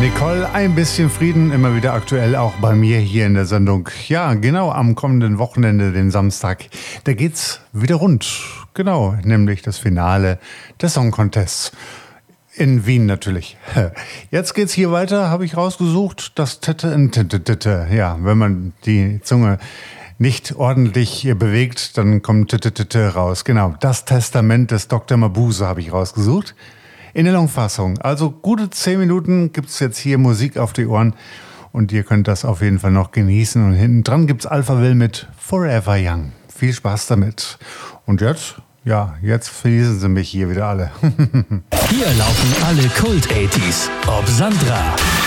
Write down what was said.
Nicole, ein bisschen Frieden, immer wieder aktuell, auch bei mir hier in der Sendung. Ja, genau, am kommenden Wochenende, den Samstag, da geht's wieder rund. Genau, nämlich das Finale des Song Contests. In Wien natürlich. Jetzt geht's hier weiter, habe ich rausgesucht, das Titte in Titte. Ja, wenn man die Zunge nicht ordentlich bewegt, dann kommt Titte raus. Genau, das Testament des Dr. Mabuse habe ich rausgesucht. In der Longfassung. Also gute 10 Minuten gibt es jetzt hier Musik auf die Ohren und ihr könnt das auf jeden Fall noch genießen. Und hinten dran gibt es Alphaville mit Forever Young. Viel Spaß damit. Und jetzt, ja, jetzt verließen sie mich hier wieder alle. Hier laufen alle Kult-80s. Ob Sandra,